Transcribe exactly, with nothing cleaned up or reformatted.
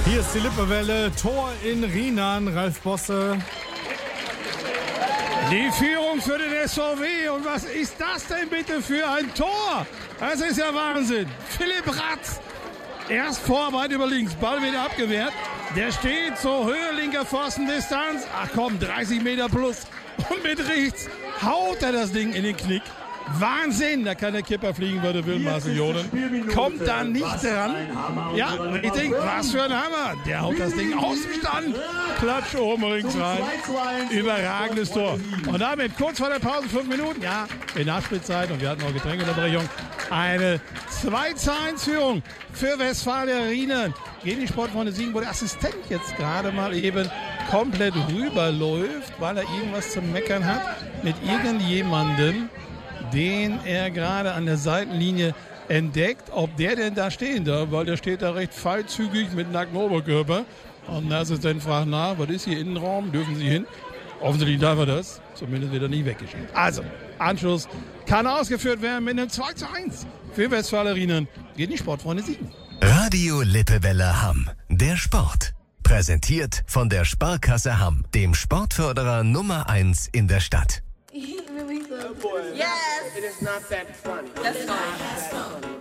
Hier ist die Lippewelle, Tor in Rienan, Ralf Bosse. Die Führung für den S V W. Und was ist das denn bitte für ein Tor? Das ist ja Wahnsinn. Philipp Ratz. Erst Vorarbeit über links, Ball wieder abgewehrt. Der steht zur Höhe linker Pfostendistanz. Ach komm, dreißig Meter plus. Und mit rechts haut er das Ding in den Knick. Wahnsinn, da kann der Kipper fliegen, würde will, Marcel Jonen. Kommt da nicht dran. Ja, richtig, was für ein Hammer. Der haut das Ding aus dem Stand. Klatsch oben links rein. Überragendes Tor. Und damit kurz vor der Pause, fünf Minuten, ja, in Nachspielzeit, und wir hatten noch Getränkeunterbrechung, eine zwei zu eins Führung für Westfalia Rienan. Gegen die Sportfreunde Siegen, wo der Assistent jetzt gerade mal eben komplett rüberläuft, weil er irgendwas zu meckern hat mit irgendjemandem, den er gerade an der Seitenlinie entdeckt. Ob der denn da stehen darf, weil der steht da recht freizügig mit nacktem Oberkörper. Und der Assistent fragt nach, was ist hier Innenraum, dürfen Sie hin? Offensichtlich darf er das, zumindest wird er nicht weggeschickt. Also, Anschluss kann ausgeführt werden mit einem zwei zu eins für Westfalia Rienan gegen die Sportfreunde Siegen. Radio Lippewelle Hamm, der Sport. Präsentiert von der Sparkasse Hamm, dem Sportförderer Nummer eins in der Stadt. Yes! It is not that funny. That's fine.